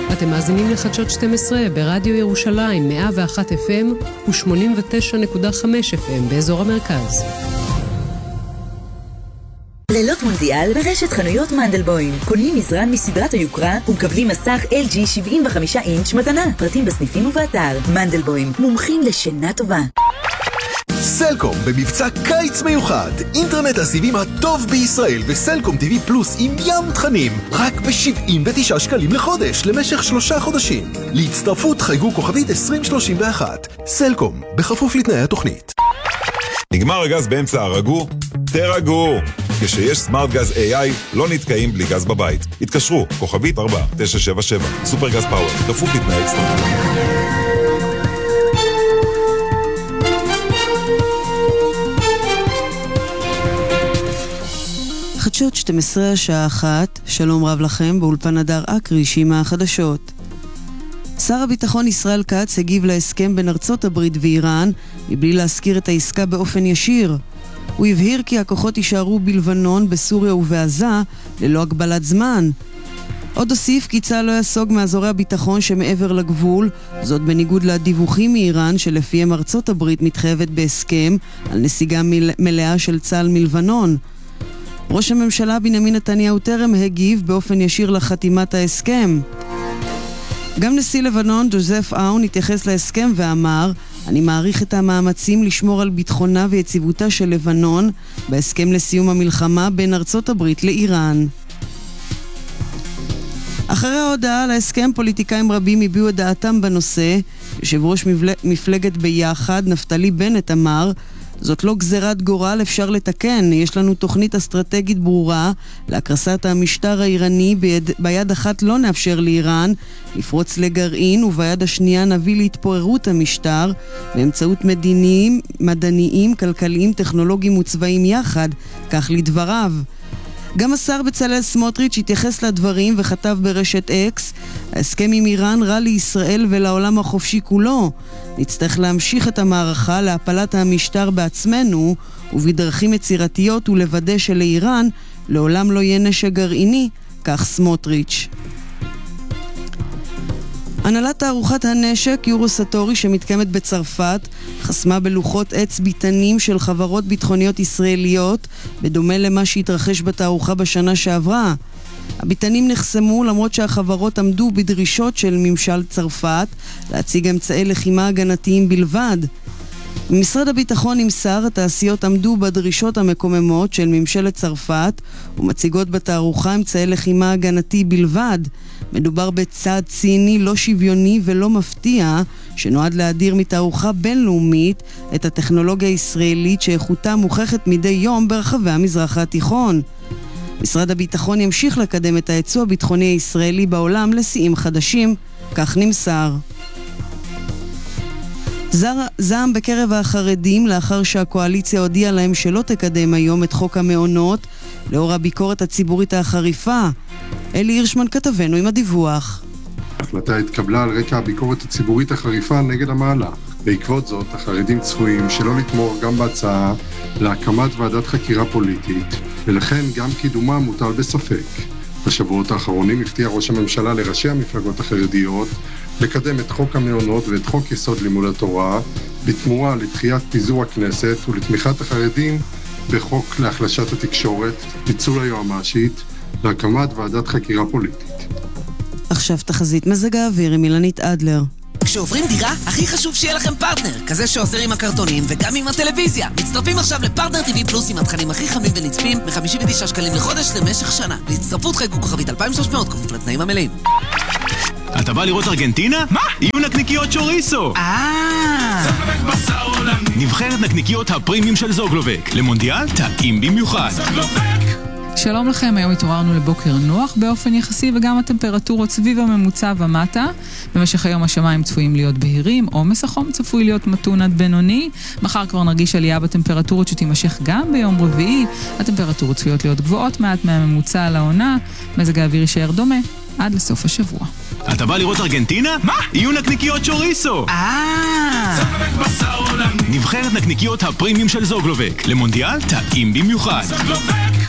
אתם מאזינים לחדשות 12 ברדיו ירושלים 101 FM ו-89.5 FM באזור המרכז. לילות מונדיאל ברשת חנויות מנדלבוים. קונים מזרן מסדרת היוקרה ומקבלים מסך LG 75 אינץ' מתנה. פרטים בסניפים ובאתר. מנדלבוים, מומחים לשינה טובה. סלקום במבצע קיץ מיוחד. אינטרנט הסיבים הטוב בישראל וסלקום TV פלוס עם ים תכנים. רק ב-79 שקלים לחודש למשך 3 חודשים. להצטרפות חייגו כוכבית 2031. סלקום, בכפוף לתנאי התוכנית. נגמר הגז באמצע הרגו? תרגעו! כשיש סמארט גז AI לא נתקעים בלי גז בבית. התקשרו, כוכבית 4977. סופר גז פאוור, כפוף לתנאי הצטרפות. חדשות 12 השעה 1, שלום רב לכם, באולפן הדר אקריש עם החדשות. שר הביטחון ישראל כץ הגיב להסכם בין ארצות הברית ואיראן, מבלי להזכיר את העסקה באופן ישיר. הוא הבהיר כי הכוחות יישארו בלבנון, בסוריה ובעזה, ללא הגבלת זמן. עוד הוסיף כי צה"ל לא יסוג מאזורי הביטחון שמעבר לגבול, זאת בניגוד לדיווחים מאיראן שלפיהם ארצות הברית מתחייבת בהסכם על נסיגה מלאה של צה"ל מלבנון. ראש הממשלה בנימין נתניהו טרם הגיב באופן ישיר לחתימת ההסכם. גם נשיא לבנון ג'וזף אאון התייחס להסכם ואמר, אני מעריך את המאמצים לשמור על ביטחונה ויציבותה של לבנון בהסכם לסיום המלחמה בין ארצות הברית לאיראן. אחרי ההודעה על ההסכם, פוליטיקאים רבים הביעו את דעתם בנושא. יושב ראש מפלגת ביחד, נפתלי בנט, אמר, זאת לא גזירת גורל, אפשר לתקן. יש לנו תוכנית אסטרטגית ברורה להקרסת המשטר האיראני. ביד אחת לא נאפשר לאיראן לפרוץ לגרעין, וביד השנייה נביא להתפוררות המשטר באמצעות מדיניים, מדעניים, כלכליים, טכנולוגיים וצבאיים יחד, כך לדבריו. גם השר בצלאל סמוטריץ' התייחס לדברים וכתב ברשת אקס, ההסכם עם איראן רע לישראל ולעולם החופשי כולו. נצטרך להמשיך את המערכה להפלת המשטר בעצמנו ובדרכים יצירתיות ולוודא שלאיראן לעולם לא יהיה נשק גרעיני, כך סמוטריץ'. הנהלת תערוכת הנשק יורוסטורי שמתקיימת בצרפת חסמה בלוחות עץ ביטנים של חברות ביטחוניות ישראליות בדומה למה שהתרחש בתערוכה בשנה שעברה. הביטנים נחסמו למרות שהחברות עמדו בדרישות של ממשל צרפת להציג אמצעי לחימה הגנתיים בלבד. במשרד הביטחון נמסר, התעשיות עמדו בדרישות המקוממות של ממשלת צרפת ומציגות בתערוכה אמצעי לחימה הגנתי בלבד. מדובר בצעד ציני, לא שוויוני ולא מפתיע, שנועד להדיר מתערוכה בינלאומית את הטכנולוגיה הישראלית שאיכותה מוכחת מדי יום ברחבי המזרח התיכון. משרד הביטחון ימשיך לקדם את הייצוא הביטחוני הישראלי בעולם לשיאים חדשים, כך נמסר. זעם בקרב החרדים לאחר שהקואליציה הודיעה להם שלא תקדם היום את חוק המעונות לאור הביקורת הציבורית החריפה. אלי הירשמן כתבנו עם הדיווח. ההחלטה התקבלה על רקע הביקורת הציבורית החריפה נגד המהלך. בעקבות זאת, החרדים צפויים שלא לתמוך גם בהצעה להקמת ועדת חקירה פוליטית, ולכן גם קידומה מוטל בספק. בשבועות האחרונים הבטיח ראש הממשלה לראשי המפלגות החרדיות לקדם את חוק המעונות ואת חוק יסוד לימוד התורה בתמורה לדחיית פיזור הכנסת ולתמיכת החרדים בחוק להחלשת התקשורת, פיצול היועמ"שית והקמת ועדת חקירה פוליטית. עכשיו תחזית מזג האוויר עם אילנית אדלר. כשעוברים דירה, הכי חשוב שיהיה לכם פרטנר, כזה שעוזר עם הקרטונים וגם עם הטלוויזיה. מצטרפים עכשיו לפרטנר TV פלוס עם התכנים הכי חמים ונצפים ב-59 שקלים לחודש למשך שנה. להצטרפות חייגו כוכבית 2300 כפוף לתנאים המלאים. אתה בא לראות ארגנטינה? מה? יהיו נקניקיות צ'וריסו! נבחרת נקניקיות הפרימיום של זוגלובק. למונדיאל טעים במיוחד. שלום לכם, היום התעוררנו לבוקר נוח באופן יחסי וגם הטמפרטורות סביב הממוצע ומטה. במשך היום השמיים צפויים להיות בהירים, עומס החום צפוי להיות מתון עד בינוני. מחר כבר נרגיש עלייה בטמפרטורות שתימשך גם ביום רביעי. הטמפרטורות צפויות להיות גבוהות מעט מהממוצע על העונה. מזג האוויר יישאר דומה עד לסוף השבוע. אתה בא לראות ארגנטינה? מה? יהיו נקניקיות צ'וריסו! נבחרת נקניקיות הפרימיום של זוגלובק. למונדיאל טעים במיוחד.